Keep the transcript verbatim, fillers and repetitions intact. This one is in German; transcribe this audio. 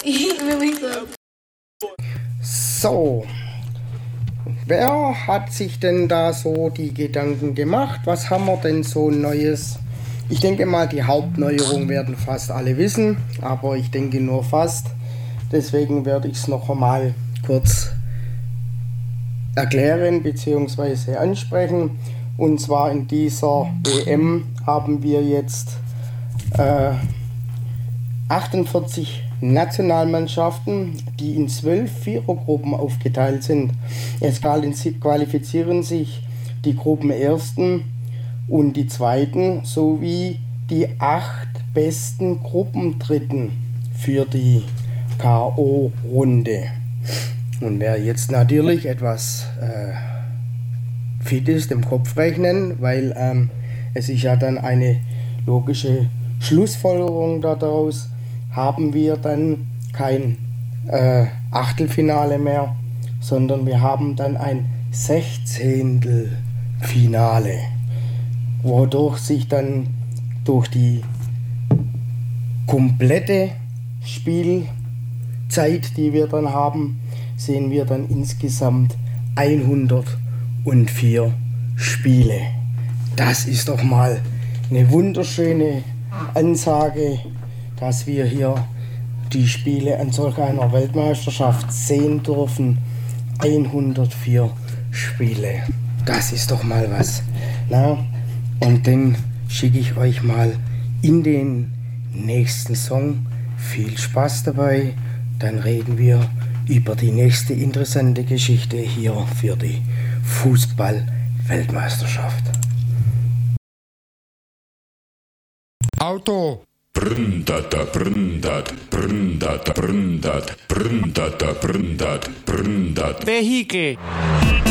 So, wer hat sich denn da so die Gedanken gemacht? Was haben wir denn so Neues? Ich denke mal, die Hauptneuerung werden fast alle wissen, aber ich denke nur fast. Deswegen werde ich es noch einmal kurz erklären bzw. ansprechen. Und zwar in dieser W M haben wir jetzt äh, achtundvierzig Nationalmannschaften, die in zwölf Vierergruppen aufgeteilt sind. Es qualifizieren sich die Gruppenersten und die Zweiten sowie die acht besten Gruppendritten für die K O-Runde. Und wer jetzt natürlich etwas äh, fit ist im Kopfrechnen, weil ähm, es ist ja dann eine logische Schlussfolgerung daraus, haben wir dann kein äh, Achtelfinale mehr, sondern wir haben dann ein Sechzehntelfinale, wodurch sich dann durch die komplette Spielzeit, die wir dann haben, sehen wir dann insgesamt hundertvier Spiele. Das ist doch mal eine wunderschöne Ansage, dass wir hier die Spiele an solch einer Weltmeisterschaft sehen dürfen. hundertvier Spiele. Das ist doch mal was. Na, und dann schicke ich euch mal in den nächsten Song. Viel Spaß dabei. Dann reden wir über die nächste interessante Geschichte hier für die Fußball-Weltmeisterschaft. Auto. Brndata, brndat, brndata, brndat, brndata, brndat, brndat. Vehikel.